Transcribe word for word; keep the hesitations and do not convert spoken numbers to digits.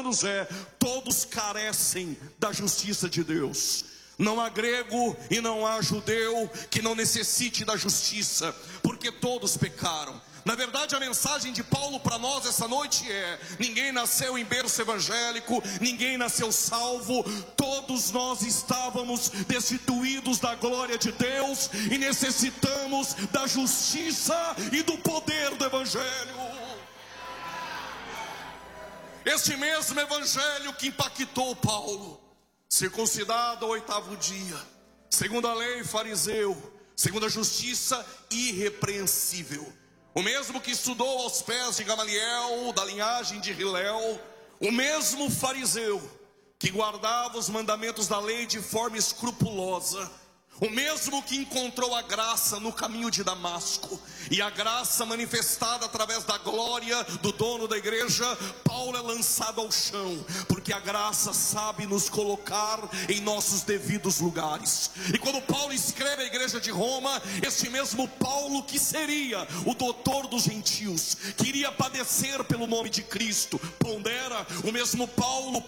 Romanos é: todos carecem da justiça de Deus. Não há grego e não há judeu que não necessite da justiça, porque todos pecaram. Na verdade, a mensagem de Paulo para nós essa noite é: ninguém nasceu em berço evangélico, ninguém nasceu salvo. Todos nós estávamos destituídos da glória de Deus e necessitamos da justiça e do poder do evangelho. Este mesmo evangelho que impactou Paulo, circuncidado ao oitavo dia, segundo a lei, fariseu, segundo a justiça, irrepreensível. O mesmo que estudou aos pés de Gamaliel, da linhagem de Hilel. O mesmo fariseu que guardava os mandamentos da lei de forma escrupulosa. O mesmo que encontrou a graça no caminho de Damasco. E a graça manifestada através da glória do dono da igreja. Paulo é lançado ao chão, porque a graça sabe nos colocar em nossos devidos lugares. E quando Paulo escreve à igreja de Roma, este mesmo Paulo que seria o doutor dos gentios, que iria padecer pelo nome de Cristo, pondera: o mesmo Paulo